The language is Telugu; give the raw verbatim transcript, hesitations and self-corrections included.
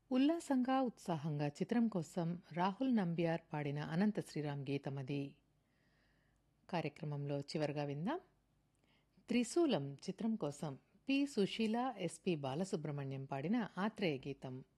ఉల్లాసంగా ఉత్సాహంగా చిత్రం కోసం రాహుల్ నంబియార్ పాడిన అనంత శ్రీరామ్ గీతమది. కార్యక్రమంలో చివరగా విందాం. త్రిశూలం చిత్రం కోసం పి సుశీల, ఎస్పి బాలసుబ్రహ్మణ్యం పాడిన ఆత్రేయ గీతం.